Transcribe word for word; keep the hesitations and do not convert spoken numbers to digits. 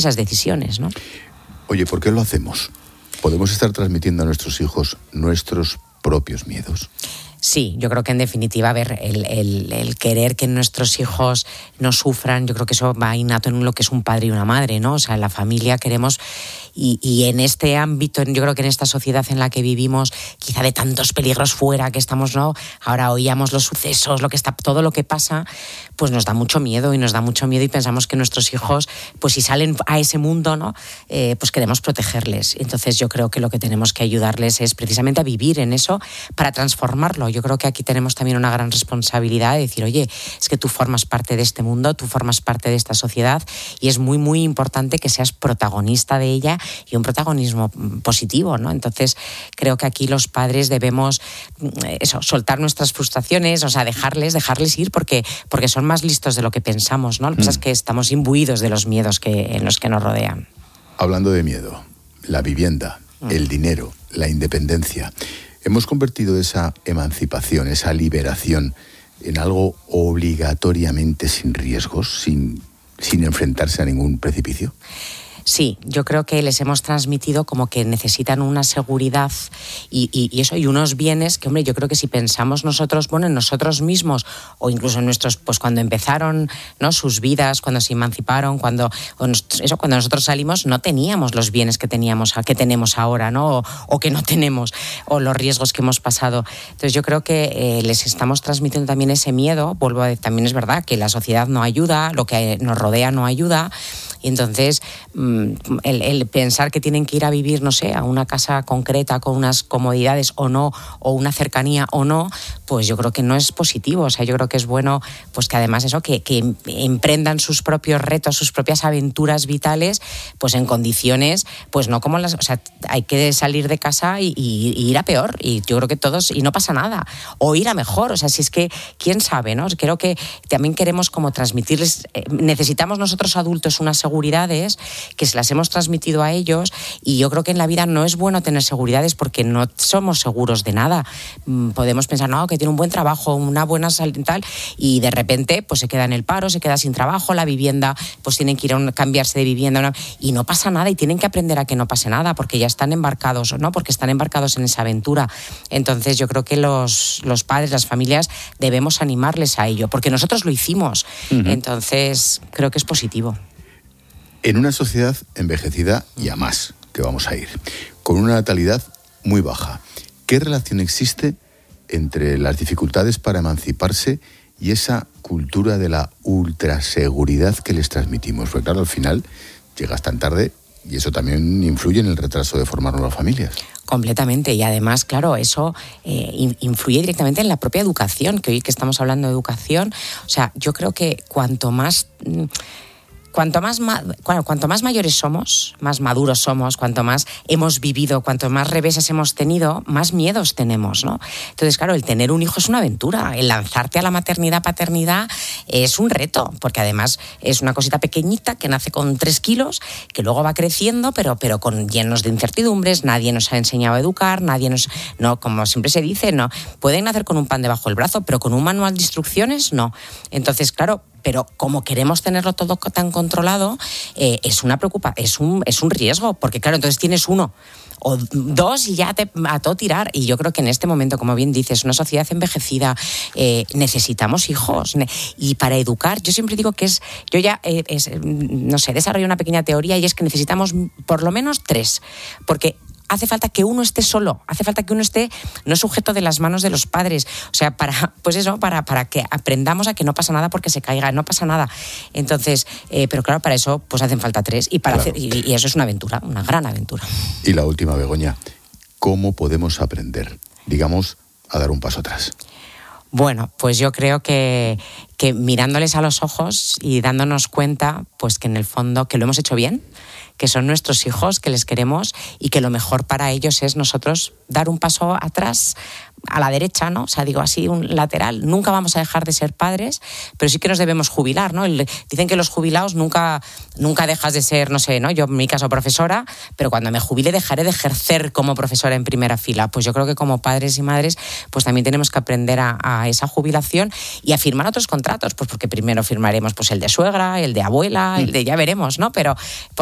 esas decisiones, ¿no? Oye, ¿por qué lo hacemos? ¿Podemos estar transmitiendo a nuestros hijos nuestros propios miedos? Sí, yo creo que en definitiva, a ver, el, el, el querer que nuestros hijos no sufran, yo creo que eso va innato en lo que es un padre y una madre, ¿no? O sea, en la familia queremos, y, y en este ámbito, yo creo que en esta sociedad en la que vivimos, quizá de tantos peligros fuera que estamos, ¿no? Ahora oíamos los sucesos, lo que está, todo lo que pasa, pues nos da mucho miedo y nos da mucho miedo y pensamos que nuestros hijos, pues si salen a ese mundo, ¿no? Eh, pues queremos protegerles. Entonces yo creo que lo que tenemos que ayudarles es precisamente a vivir en eso para transformarlo. Yo creo que aquí tenemos también una gran responsabilidad de decir, oye, es que tú formas parte de este mundo, tú formas parte de esta sociedad y es muy, muy importante que seas protagonista de ella y un protagonismo positivo, ¿no? Entonces, creo que aquí los padres debemos eso, soltar nuestras frustraciones, o sea, dejarles, dejarles ir porque, porque son más listos de lo que pensamos, ¿no? Lo que pasa es que estamos imbuidos de los miedos que, en los que nos rodean. Hablando de miedo, la vivienda, mm. el dinero, la independencia. Hemos convertido esa emancipación, esa liberación en algo obligatoriamente sin riesgos, sin, sin enfrentarse a ningún precipicio. Sí, yo creo que les hemos transmitido como que necesitan una seguridad y, y, y eso, y unos bienes que, hombre, yo creo que si pensamos nosotros, bueno, en nosotros mismos o incluso en nuestros, pues cuando empezaron, ¿no? Sus vidas, cuando se emanciparon, cuando eso, cuando nosotros salimos, no teníamos los bienes que teníamos, que tenemos ahora, ¿no? O, o que no tenemos, o los riesgos que hemos pasado. Entonces yo creo que eh, les estamos transmitiendo también ese miedo. Vuelvo a decir, también es verdad que la sociedad no ayuda, lo que nos rodea no ayuda. Y entonces el, el pensar que tienen que ir a vivir, no sé, a una casa concreta con unas comodidades o no, o una cercanía o no, pues yo creo que no es positivo. O sea, yo creo que es bueno, pues que además eso, que, que emprendan sus propios retos, sus propias aventuras vitales, pues en condiciones, pues no como las, o sea, hay que salir de casa y, y, y ir a peor. Y yo creo que todos, y no pasa nada. O ir a mejor, o sea, si es que, quién sabe, ¿no? Creo que también queremos como transmitirles, eh, necesitamos nosotros adultos una seguridad seguridades que se las hemos transmitido a ellos y yo creo que en la vida no es bueno tener seguridades porque no somos seguros de nada. Podemos pensar, no, que tiene un buen trabajo, una buena salud y tal, y de repente pues se queda en el paro, se queda sin trabajo, la vivienda, pues tienen que ir a un, cambiarse de vivienda una, y no pasa nada y tienen que aprender a que no pase nada porque ya están embarcados, ¿no? Porque están embarcados en esa aventura. Entonces yo creo que los, los padres, las familias debemos animarles a ello porque nosotros lo hicimos. Uh-huh. Entonces creo que es positivo. En una sociedad envejecida y a más, que vamos a ir, con una natalidad muy baja, ¿qué relación existe entre las dificultades para emanciparse y esa cultura de la ultraseguridad que les transmitimos? Porque claro, al final llegas tan tarde y eso también influye en el retraso de formar nuevas familias. Completamente, y además, claro, eso eh, influye directamente en la propia educación, que hoy que estamos hablando de educación, o sea, yo creo que cuanto más... Mmm, Cuanto más, bueno, cuanto más mayores somos, más maduros somos, cuanto más hemos vivido, cuanto más reveses hemos tenido, más miedos tenemos, ¿no? Entonces, claro, el tener un hijo es una aventura. El lanzarte a la maternidad, paternidad es un reto, porque además es una cosita pequeñita que nace con tres kilos, que luego va creciendo, pero, pero con llenos de incertidumbres. Nadie nos ha enseñado a educar, nadie nos... No, como siempre se dice, no. Pueden nacer con un pan debajo del brazo, pero con un manual de instrucciones, no. Entonces, claro, pero como queremos tenerlo todo tan controlado, eh, es una preocupa, es un, es un riesgo, porque claro, entonces tienes uno o dos y ya te a todo tirar. Y yo creo que en este momento, como bien dices, una sociedad envejecida, eh, necesitamos hijos. Y para educar, yo siempre digo que es, yo ya, eh, es, no sé, desarrollo una pequeña teoría y es que necesitamos por lo menos tres, porque hace falta que uno esté solo, hace falta que uno esté no sujeto de las manos de los padres, o sea, para, pues eso, para, para que aprendamos a que no pasa nada porque se caiga, no pasa nada. Entonces, eh, pero claro, para eso pues hacen falta tres y, para claro. hacer, y, y eso es una aventura, una gran aventura. Y la última, Begoña, ¿cómo podemos aprender, digamos, a dar un paso atrás? Bueno, pues yo creo que, que mirándoles a los ojos y dándonos cuenta, pues que en el fondo que lo hemos hecho bien, que son nuestros hijos, que les queremos y que lo mejor para ellos es nosotros dar un paso atrás, a la derecha, ¿no? O sea, digo así, un lateral. Nunca vamos a dejar de ser padres, pero sí que nos debemos jubilar, ¿no? El, dicen que los jubilados nunca, nunca dejas de ser, no sé, ¿no? Yo en mi caso profesora, pero cuando me jubile dejaré de ejercer como profesora en primera fila. Pues yo creo que como padres y madres, pues también tenemos que aprender a, a esa jubilación y a firmar otros contratos, pues porque primero firmaremos pues el de suegra, el de abuela, el de ya veremos, ¿no? Pero